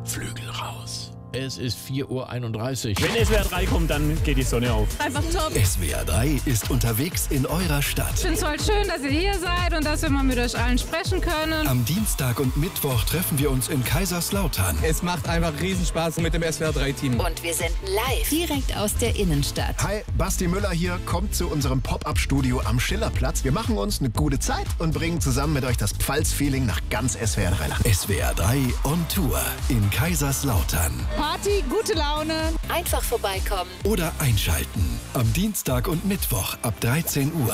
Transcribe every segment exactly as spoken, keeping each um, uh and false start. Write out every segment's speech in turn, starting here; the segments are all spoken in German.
Flügel raus. Es ist vier Uhr einunddreißig. Wenn S W R drei kommt, dann geht die Sonne auf. Einfach top. S W R drei ist unterwegs in eurer Stadt. Ich finde es voll schön, dass ihr hier seid und dass wir mal mit euch allen sprechen können. Am Dienstag und Mittwoch treffen wir uns in Kaiserslautern. Es macht einfach Riesenspaß mit dem S W R drei Team. Und wir senden live direkt aus der Innenstadt. Hi, Basti Müller hier. Kommt zu unserem Pop-Up-Studio am Schillerplatz. Wir machen uns eine gute Zeit und bringen zusammen mit euch das Pfalz-Feeling nach ganz S W R drei Land. S W R drei on Tour in Kaiserslautern. Party, gute Laune. Einfach vorbeikommen. Oder einschalten. Am Dienstag und Mittwoch ab dreizehn Uhr.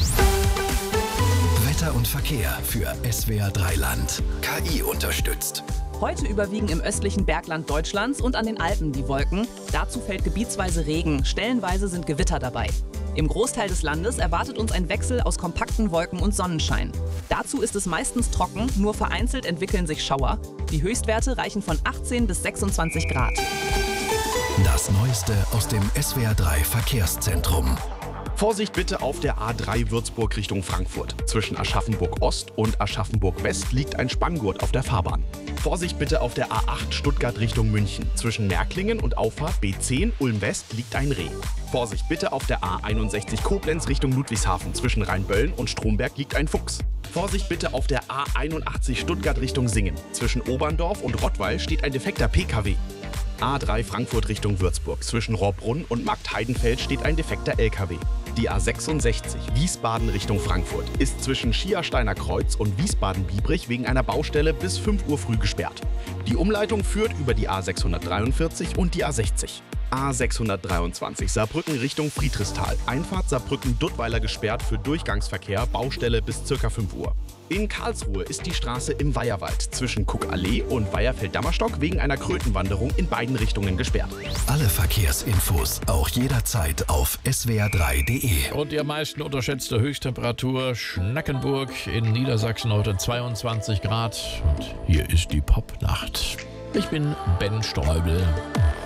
Wetter und Verkehr für S W R drei Land. K I unterstützt. Heute überwiegen im östlichen Bergland Deutschlands und an den Alpen die Wolken. Dazu fällt gebietsweise Regen. Stellenweise sind Gewitter dabei. Im Großteil des Landes erwartet uns ein Wechsel aus kompakten Wolken und Sonnenschein. Dazu ist es meistens trocken, nur vereinzelt entwickeln sich Schauer. Die Höchstwerte reichen von achtzehn bis sechsundzwanzig Grad. Das Neueste aus dem S W R drei Verkehrszentrum. Vorsicht bitte auf der A drei Würzburg Richtung Frankfurt. Zwischen Aschaffenburg Ost und Aschaffenburg West liegt ein Spanngurt auf der Fahrbahn. Vorsicht bitte auf der A acht Stuttgart Richtung München. Zwischen Märklingen und Auffahrt B zehn Ulm West liegt ein Reh. Vorsicht bitte auf der A einundsechzig Koblenz Richtung Ludwigshafen. Zwischen Rheinböllen und Stromberg liegt ein Fuchs. Vorsicht bitte auf der A einundachtzig Stuttgart Richtung Singen. Zwischen Oberndorf und Rottweil steht ein defekter P K W. A drei Frankfurt Richtung Würzburg. Zwischen Rohrbrunn und Marktheidenfeld steht ein defekter L K W. Die A sechsundsechzig Wiesbaden Richtung Frankfurt ist zwischen Schiersteiner Kreuz und Wiesbaden-Biebrich wegen einer Baustelle bis fünf Uhr früh gesperrt. Die Umleitung führt über die A sechshundertdreiundvierzig und die A sechzig. A sechshundertdreiundzwanzig Saarbrücken Richtung Friedrichsthal. Einfahrt Saarbrücken-Duttweiler gesperrt für Durchgangsverkehr, Baustelle bis ca. fünf Uhr. In Karlsruhe ist die Straße im Weiherwald zwischen Kuckallee und Weiherfeld-Dammerstock wegen einer Krötenwanderung in beiden Richtungen gesperrt. Alle Verkehrsinfos auch jederzeit auf S W R drei punkt de. Und die am meisten unterschätzte Höchsttemperatur Schnackenburg in Niedersachsen heute zweiundzwanzig Grad. Und hier ist die Popnacht. Ich bin Ben Streubel.